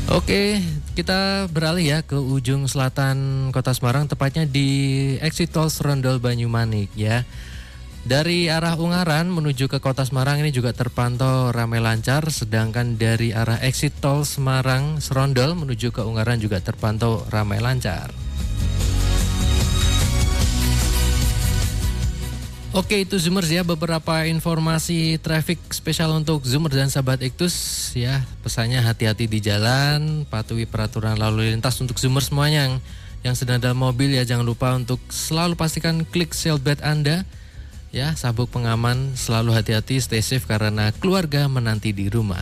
Oke, kita beralih ya ke ujung selatan Kota Semarang, tepatnya di exit tol Serondol Banyumanik ya. Dari arah Ungaran menuju ke Kota Semarang ini juga terpantau ramai lancar, sedangkan dari arah exit tol Semarang Serondol menuju ke Ungaran juga terpantau ramai lancar. Oke, itu Zoomers ya, beberapa informasi traffic spesial untuk Zoomers dan sahabat Iktus ya. Pesannya hati-hati di jalan, patuhi peraturan lalu lintas untuk Zoomers semuanya yang sedang dalam mobil ya. Jangan lupa untuk selalu pastikan klik seatbelt Anda ya. Sabuk pengaman, selalu hati-hati, stay safe karena keluarga menanti di rumah.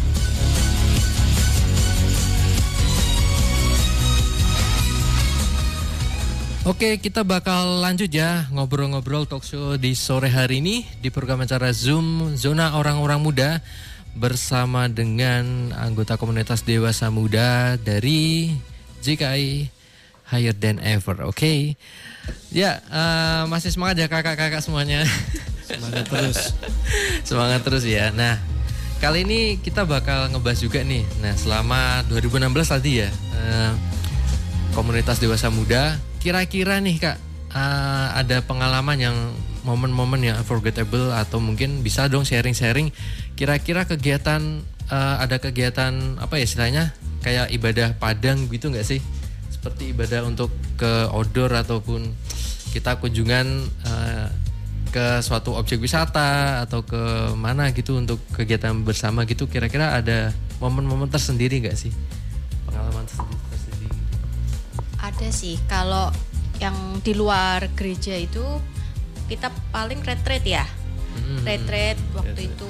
Oke, kita bakal lanjut ya ngobrol-ngobrol talk show di sore hari ini di program acara Zoom Zona Orang-Orang Muda bersama dengan anggota komunitas dewasa muda dari JKI Higher Than Ever. Oke. Ya, masih semangat ya kakak-kakak semuanya. Semangat terus. Semangat terus ya. Nah, kali ini kita bakal ngebahas juga nih. Nah, selama 2016 tadi ya, komunitas dewasa muda. Kira-kira nih Kak, ada pengalaman yang momen-momen yang unforgettable atau mungkin bisa dong sharing-sharing. Kira-kira kegiatan, ada kegiatan apa ya istilahnya, kayak ibadah padang gitu nggak sih? Seperti ibadah untuk ke outdoor ataupun kita kunjungan ke suatu objek wisata atau ke mana gitu untuk kegiatan bersama gitu. Kira-kira ada momen-momen tersendiri nggak sih? Pengalaman tersendiri. Ada sih, kalau yang di luar gereja itu kita paling retreat ya. Retreat waktu itu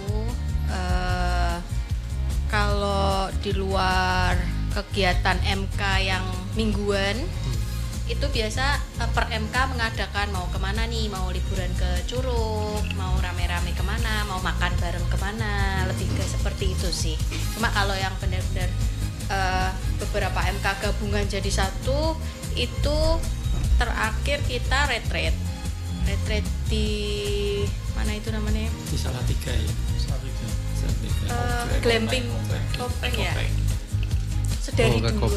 kalau di luar kegiatan MK yang mingguan itu biasa per MK mengadakan mau kemana nih, mau liburan ke Curug, mau rame-rame kemana, mau makan bareng kemana, lebih ke seperti itu sih. Cuma kalau yang benar-benar beberapa MK gabungan jadi satu itu terakhir kita retreat di mana itu namanya? Di Salatiga ya. Glamping Kopeng ya. Sedari dulu.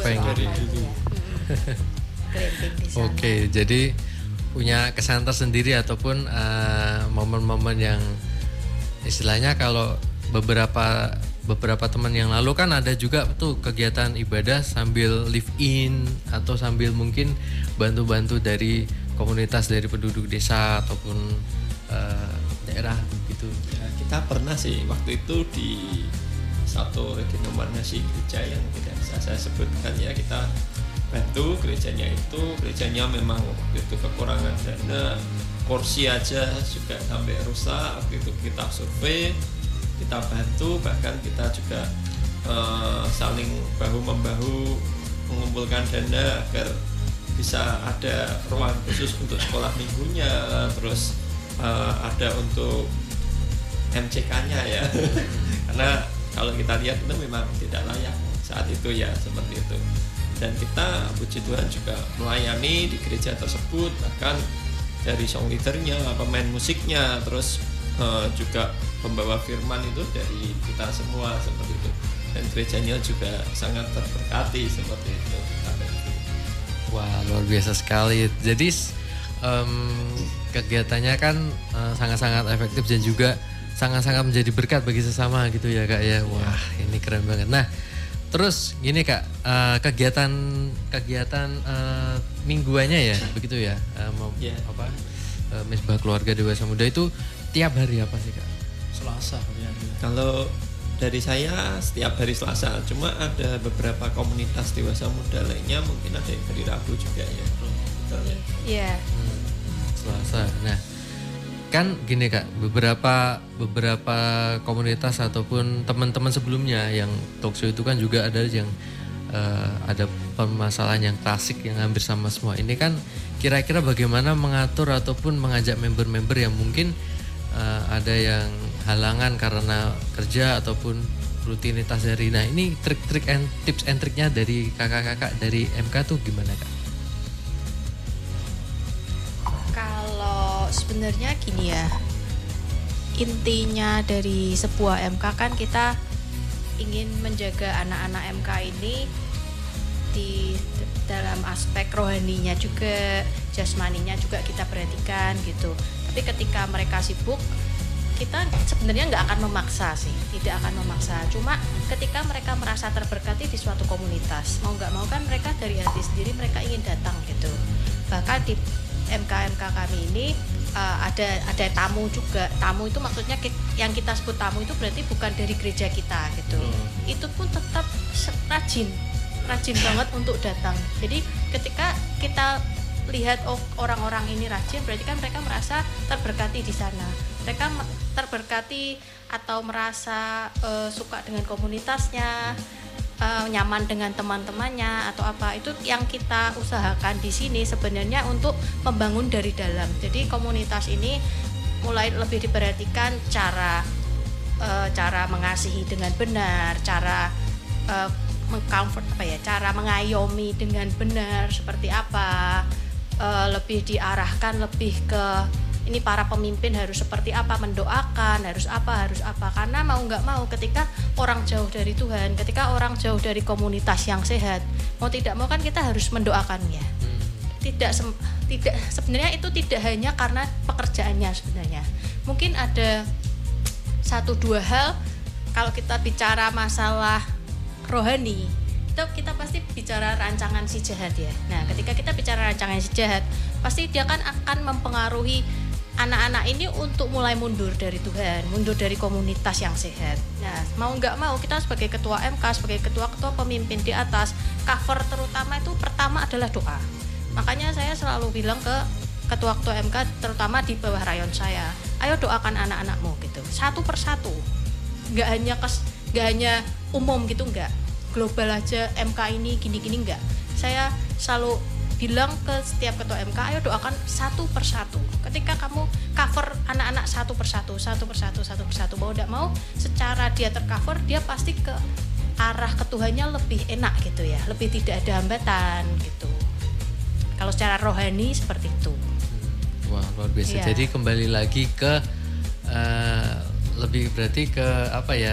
Glamping di sana. Oke, jadi punya kesan tersendiri ataupun momen-momen yang istilahnya kalau beberapa teman yang lalu kan ada juga tuh kegiatan ibadah sambil live in atau sambil mungkin bantu-bantu dari komunitas dari penduduk desa ataupun daerah gitu. Ya, kita pernah sih waktu itu di satu redenominasi gereja yang tidak bisa saya sebutkan ya, kita bantu gerejanya memang waktu itu kekurangan dana, kursi aja juga sampai rusak. Waktu itu kita survei, kita bantu, bahkan kita juga saling bahu-membahu mengumpulkan dana agar bisa ada ruang khusus untuk sekolah minggunya, terus ada untuk MCK-nya ya. Karena kalau kita lihat itu memang tidak layak saat itu ya, seperti itu. Dan kita puji Tuhan juga melayani di gereja tersebut, bahkan dari song leadernya, pemain musiknya, terus juga pembawa firman itu dari kita semua seperti itu, dan gerejanya juga sangat terberkati seperti itu. Wah, luar biasa sekali. Jadi kegiatannya kan sangat-sangat efektif dan juga sangat-sangat menjadi berkat bagi sesama gitu ya Kak ya. Wah, ini keren banget. Nah, terus gini Kak, kegiatan mingguannya ya begitu ya, Misbah Keluarga Dewasa Muda itu tiap hari apa sih Kak? Selasa ya. Kalau dari saya setiap hari Selasa, cuma ada beberapa komunitas dewasa muda lainnya mungkin ada yang hari Rabu juga ya. Iya. Selasa. Nah, kan gini Kak, beberapa komunitas ataupun teman-teman sebelumnya yang talk show itu kan juga ada yang ada permasalahan yang klasik yang hampir sama semua. Ini kan kira-kira bagaimana mengatur ataupun mengajak member-member yang mungkin ada yang halangan karena kerja ataupun rutinitas dari. Nah, ini trik-trik and tips and triknya dari kakak-kakak dari MK tuh gimana Kak? Kalau sebenarnya gini ya, intinya dari sebuah MK kan kita ingin menjaga anak-anak MK ini di dalam aspek rohaninya juga, jasmaninya juga kita perhatikan gitu. Tapi ketika mereka sibuk, kita sebenarnya nggak akan memaksa sih, tidak akan memaksa. Cuma ketika mereka merasa terberkati di suatu komunitas, mau nggak mau kan mereka dari hati sendiri mereka ingin datang gitu. Bahkan di MK kami ini ada tamu juga. Tamu itu maksudnya yang kita sebut tamu itu berarti bukan dari gereja kita gitu. Itu pun tetap rajin banget untuk datang. Jadi ketika kita lihat orang-orang ini rajin, berarti kan mereka merasa terberkati di sana. Mereka terberkati atau merasa suka dengan komunitasnya, nyaman dengan teman-temannya atau apa. Itu yang kita usahakan di sini sebenarnya untuk membangun dari dalam. Jadi komunitas ini mulai lebih diperhatikan cara mengasihi dengan benar, cara mengcomfort cara mengayomi dengan benar seperti apa. Lebih diarahkan lebih ke ini para pemimpin harus seperti apa, mendoakan harus apa karena mau nggak mau ketika orang jauh dari Tuhan, ketika orang jauh dari komunitas yang sehat, mau tidak mau kan kita harus mendoakannya. Tidak sebenarnya itu tidak hanya karena pekerjaannya sebenarnya. Mungkin ada 1-2 hal kalau kita bicara masalah rohani. Kita pasti bicara rancangan si jahat ya. Nah, ketika kita bicara rancangan si jahat, pasti dia kan akan mempengaruhi anak-anak ini untuk mulai mundur dari Tuhan, mundur dari komunitas yang sehat. Nah, mau nggak mau kita sebagai ketua MK, sebagai ketua-ketua pemimpin di atas, cover terutama itu pertama adalah doa. Makanya saya selalu bilang ke ketua-ketua MK, terutama di bawah rayon saya, ayo doakan anak-anakmu gitu, satu persatu. Nggak hanya umum gitu, nggak. Global aja MK ini gini-gini enggak. Saya selalu bilang ke setiap ketua MK, ayo doakan satu persatu. Ketika kamu cover anak-anak satu persatu, mau tidak mau secara dia tercover, dia pasti ke arah ke Tuhannya lebih enak gitu ya, lebih tidak ada hambatan gitu. Kalau secara rohani seperti itu. Wah, luar biasa. Ya. Jadi kembali lagi ke lebih berarti ke apa ya?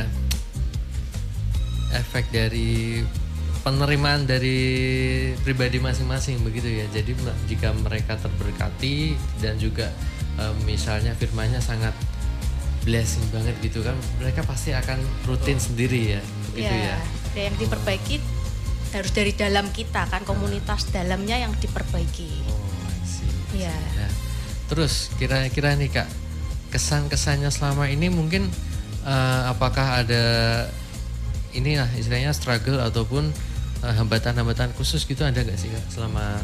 Efek dari penerimaan dari pribadi masing-masing begitu ya. Jadi jika mereka terberkati dan juga misalnya firman-Nya sangat blessing banget gitu kan, mereka pasti akan rutin sendiri ya, begitu ya. Yang diperbaiki harus dari dalam kita kan, komunitas dalamnya yang diperbaiki. Ya. Nah, terus kira-kira nih Kak, kesan-kesannya selama ini mungkin apakah ada inilah istilahnya struggle ataupun hambatan-hambatan khusus gitu ada nggak sih Kak selama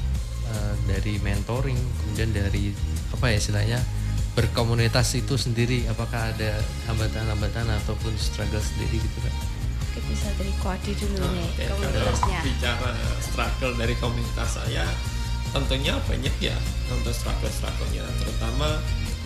dari mentoring, kemudian dari apa ya istilahnya berkomunitas itu sendiri, apakah ada hambatan-hambatan ataupun struggle sendiri gitu Kak? Oke, bisa dari Koadi dulu nih komunitasnya. Kalau bicara struggle dari komunitas saya tentunya banyak ya untuk struggle-nya, terutama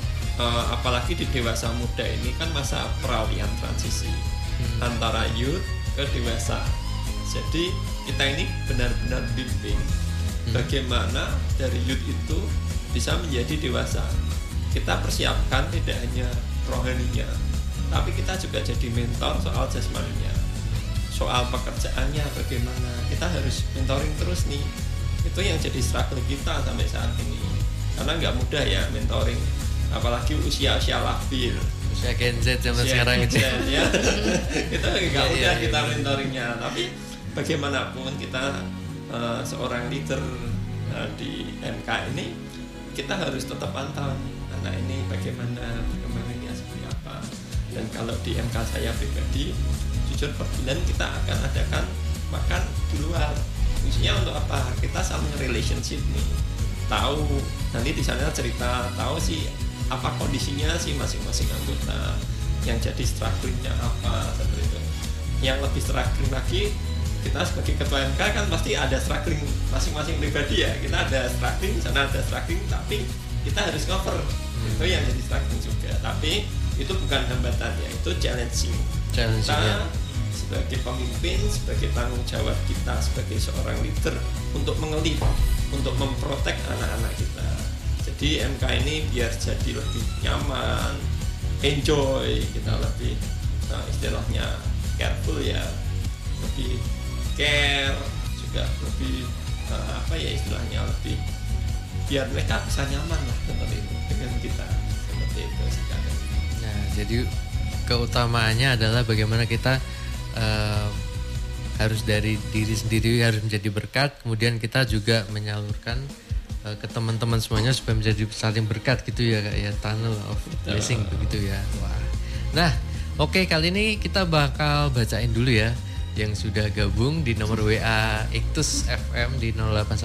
apalagi di dewasa muda ini kan masa peralihan transisi antara youth ke dewasa. Jadi kita ini benar-benar bimbing bagaimana dari youth itu bisa menjadi dewasa. Kita persiapkan tidak hanya rohaninya, tapi kita juga jadi mentor soal jasmaninya, soal pekerjaannya bagaimana. Kita harus mentoring terus nih. Itu yang jadi struggle kita sampai saat ini. Karena nggak mudah ya mentoring, apalagi usia-usia labil. Usia Gen Z zaman sekarang itu ya. Itu nggak mudah kita mentoringnya. Tapi bagaimanapun kita seorang leader di MK ini, kita harus tetap pantau anak ini bagaimana perkembangannya seperti apa. Dan kalau di MK saya pribadi, jujur per bulan kita akan adakan makan di luar. Fungsinya untuk apa? Kita saling relationship nih. Tahu nanti di sana cerita, tahu sih apa kondisinya sih masing-masing anggota, yang jadi strugglingnya apa seperti itu. Yang lebih struggling lagi, kita sebagai ketua MK kan pasti ada struggling masing-masing pribadi ya. Kita ada struggling, sana ada struggling, tapi kita harus cover. Itu yang jadi struggling juga. Tapi itu bukan hambatan ya, itu challenging. Kita sebagai pemimpin, sebagai tanggung jawab kita sebagai seorang leader untuk mengelit, untuk memprotek anak-anak kita. Jadi MK ini biar jadi lebih nyaman, enjoy, kita lebih istilahnya careful ya, lebih care, juga lebih apa ya istilahnya, lebih biar mereka bisa nyaman lah dengan kita, seperti itu sekarang. Nah, jadi keutamaannya adalah bagaimana kita harus dari diri sendiri harus menjadi berkat, kemudian kita juga menyalurkan ke teman-teman semuanya supaya menjadi saling berkat gitu ya Kak ya, tunnel of blessing begitu ya. Wah. Nah, oke, kali ini kita bakal bacain dulu ya yang sudah gabung di nomor WA Iktus FM di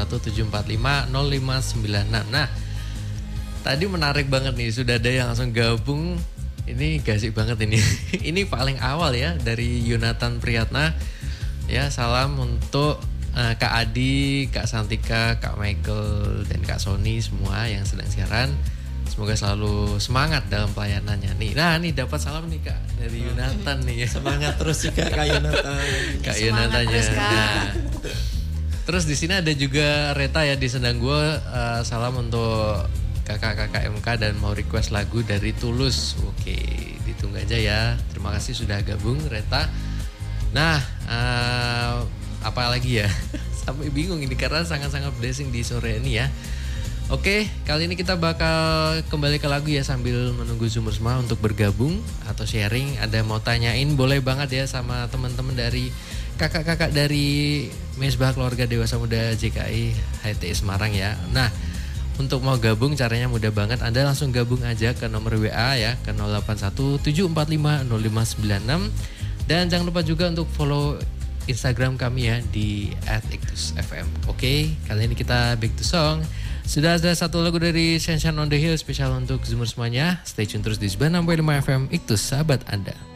0817450596. Nah, tadi menarik banget nih, sudah ada yang langsung gabung. Ini gasik banget ini. Ini paling awal ya, dari Yonatan Priyatna. Ya, salam untuk Kak Adi, Kak Santika, Kak Michael, dan Kak Sony semua yang sedang siaran. Semoga selalu semangat dalam pelayanannya nih. Nah, nih dapat salam nih Kak dari Yonatan nih ya. Semangat terus juga Kak Yonatan. Kak Yonatannya. Nah, terus di sini ada juga Reta ya di Sendang Gua. Salam untuk kakak-kakak MK dan mau request lagu dari Tulus. Oke, ditunggu aja ya. Terima kasih sudah gabung Reta. Nah, apa lagi ya? Sampai bingung ini karena sangat-sangat blessing di sore ini ya. Oke, kali ini kita bakal kembali ke lagu ya sambil menunggu Zoomers semua untuk bergabung atau sharing. Ada mau tanyain boleh banget ya sama teman-teman dari kakak-kakak dari Mesbah Keluarga Dewasa Muda JKI HTI Semarang ya. Nah, untuk mau gabung caranya mudah banget. Anda langsung gabung aja ke nomor WA ya ke 0817450596. Dan jangan lupa juga untuk follow Instagram kami ya di @iktusfm. Oke, kali ini kita back to song. Sudah ada satu lagu dari Sunshine on the Hill spesial untuk Zoomers semuanya. Stay tune terus di 96.5 FM Iktus, sahabat Anda.